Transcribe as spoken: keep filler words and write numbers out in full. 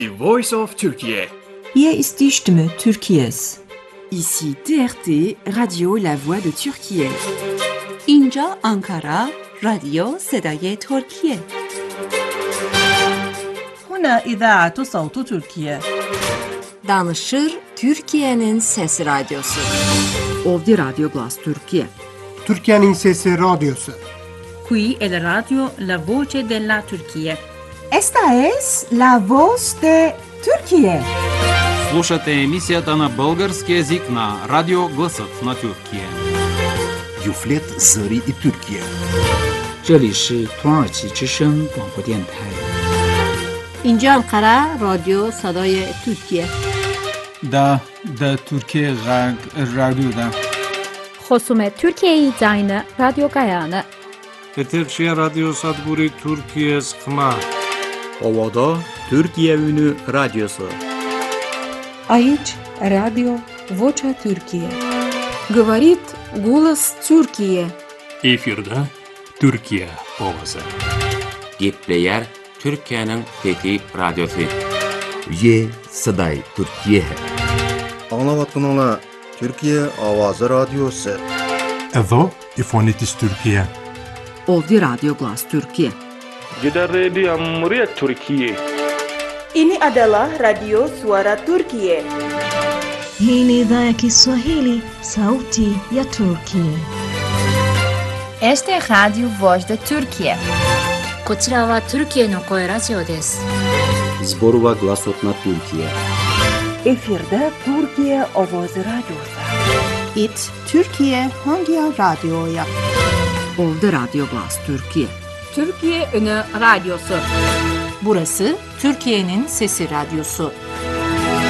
The Voice of Turkey. Hier ist die Stimme Türkiye's. Ici T R T, Radio La Voix de Türkiye. اینجا آنکارا، رادیو صدای ترکیه. هنا إذاعة صوت تركيا. Danışır Türkiye'nin Sesi Radyosu. Ovdi Radyo Glas Türkiye. Türkiye'nin Sesi Radyosu. Qui è la radio La Voce della Turchia. Esta es La Voz de Türkiye. Слушате емисията на български език на Радио Гласът на Türkiye. Юфлет Зари и Türkiye. 这里是土耳其之声广播电台。 اینجا انقره رادیو صدای ترکیه. دا دا Türkiye Radyo'da. خصوم Türkiye Zayne Radyo Gayane. Eterşehir Radyo Sadburi Türkiye Skma. Ovada Türkiye Ünü Radyosu. Aici Radio Vocea Türkiye. Говорит голос Türkiye. Efirde Türkiye Ovası. Gepleyer Türkiye'nin Fethi Radyosu. Ye Saday Türkiye. Anlavatkanala Türkiye Avazı Radyosu. Evo İfonitis Türkiye. Ovdi Radyo Glas Türkiye. Jeddah Radio Muriat Türkiye. Ini adalah Radio Suara Turkiye. Hii ni idhaa ya Kiswahili, Sauti ya Turkiye. Este é Radio Voz da Turkiye. こちらはトルキエの声ラジオです。 Zborova Glasot na Türkiye. Efirde Türkiye Ovoz Radyosu. It Türkiye hangi radyoya? Ovdi Radyo Glas Türkiye. Türkiye Ünü Radyosu. Burası Türkiye'nin Sesi Radyosu.